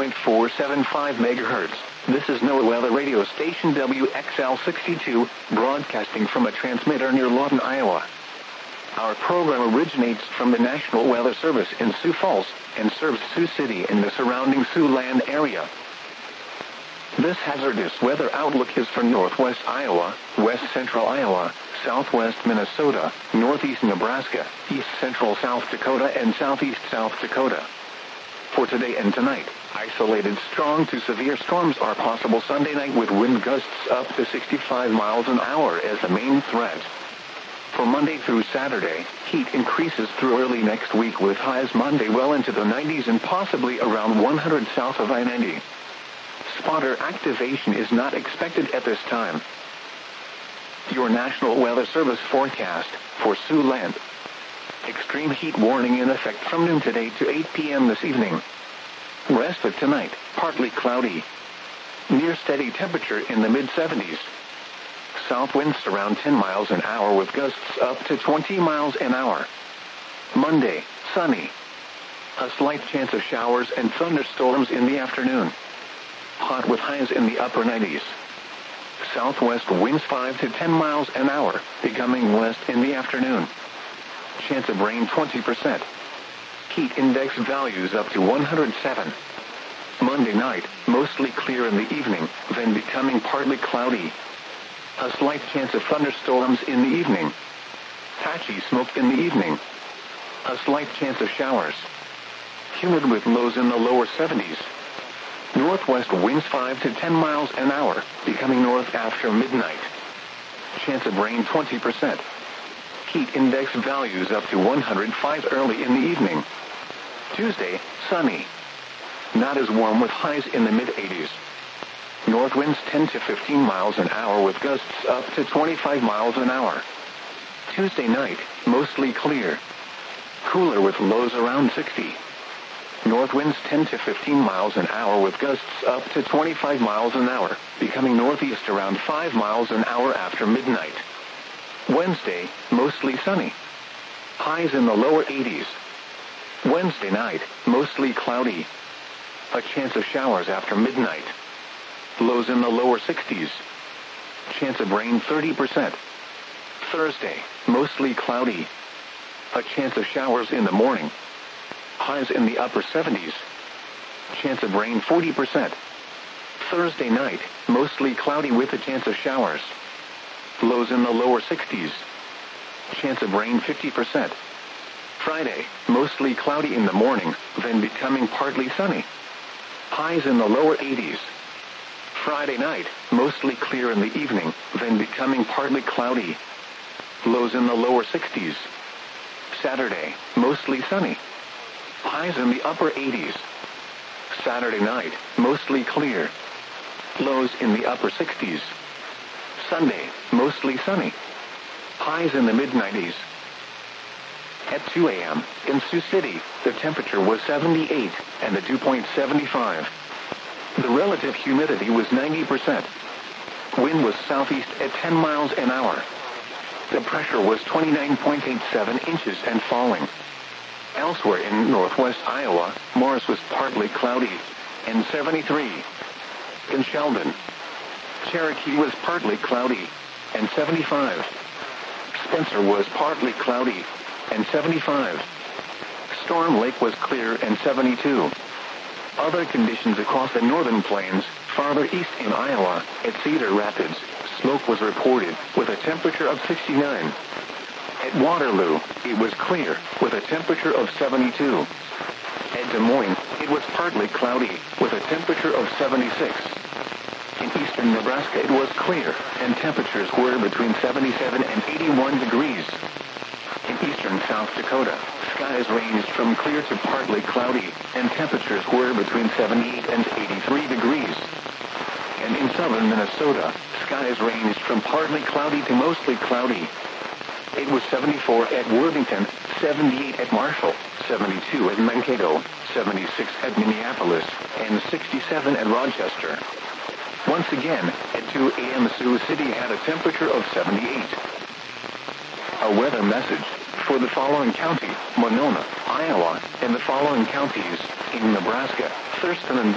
101.475 megahertz. This is NOAA Weather Radio Station WXL62, broadcasting from a transmitter near Lawton, Iowa. Our program originates from the National Weather Service in Sioux Falls and serves Sioux City and the surrounding Siouxland area. This hazardous weather outlook is for northwest Iowa, west central Iowa, southwest Minnesota, northeast Nebraska, east central South Dakota, and southeast South Dakota. For today and tonight, isolated strong to severe storms are possible Sunday night with wind gusts up to 65 miles an hour as the main threat. For Monday through Saturday, heat increases through early next week with highs Monday well into the 90s and possibly around 100 south of I-90. Spotter activation is not expected at this time. Your National Weather Service forecast for Siouxland. Extreme heat warning in effect from noon today to 8 p.m. this evening. Rest of tonight, partly cloudy. Near steady temperature in the mid-70s. South winds around 10 miles an hour with gusts up to 20 miles an hour. Monday, sunny. A slight chance of showers and thunderstorms in the afternoon. Hot with highs in the upper 90s. Southwest winds 5 to 10 miles an hour, becoming west in the afternoon. Chance of rain 20%. Heat index values up to 107. Monday night, mostly clear in the evening, then becoming partly cloudy. A slight chance of thunderstorms in the evening. Patchy smoke in the evening. A slight chance of showers. Humid with lows in the lower 70s. Northwest winds 5 to 10 miles an hour, becoming north after midnight. Chance of rain 20%. Heat index values up to 105 early in the evening. Tuesday, sunny. Not as warm with highs in the mid-80s. North winds 10 to 15 miles an hour with gusts up to 25 miles an hour. Tuesday night, mostly clear. Cooler with lows around 60. North winds 10 to 15 miles an hour with gusts up to 25 miles an hour, becoming northeast around 5 miles an hour after midnight. Wednesday, mostly sunny. Highs in the lower 80s. Wednesday night, mostly cloudy. A chance of showers after midnight. Lows in the lower 60s. Chance of rain 30%. Thursday, mostly cloudy. A chance of showers in the morning. Highs in the upper 70s. Chance of rain 40%. Thursday night, mostly cloudy with a chance of showers. Lows in the lower 60s. Chance of rain 50%. Friday, mostly cloudy in the morning, then becoming partly sunny. Highs in the lower 80s. Friday night, mostly clear in the evening, then becoming partly cloudy. Lows in the lower 60s. Saturday, mostly sunny. Highs in the upper 80s. Saturday night, mostly clear. Lows in the upper 60s. Sunday, mostly sunny. Highs in the mid-90s. At 2 a.m., in Sioux City, the temperature was 78 and the dew point 75. The relative humidity was 90%. Wind was southeast at 10 miles an hour. The pressure was 29.87 inches and falling. Elsewhere in northwest Iowa, Morris was partly cloudy and 73. In Sheldon, Cherokee was partly cloudy and 75. Spencer was partly cloudy and 75. Storm Lake was clear and 72. Other conditions across the northern plains, farther east in Iowa, at Cedar Rapids, smoke was reported with a temperature of 69. At Waterloo, it was clear with a temperature of 72. At Des Moines, it was partly cloudy with a temperature of 76. In eastern Nebraska, it was clear, and temperatures were between 77 and 81 degrees. In eastern South Dakota, skies ranged from clear to partly cloudy, and temperatures were between 78 and 83 degrees. And in southern Minnesota, skies ranged from partly cloudy to mostly cloudy. It was 74 at Worthington, 78 at Marshall, 72 at Mankato, 76 at Minneapolis, and 67 at Rochester. Once again, at 2 a.m. Sioux City had a temperature of 78. A weather message for the following county, Monona, Iowa, and the following counties in Nebraska, Thurston and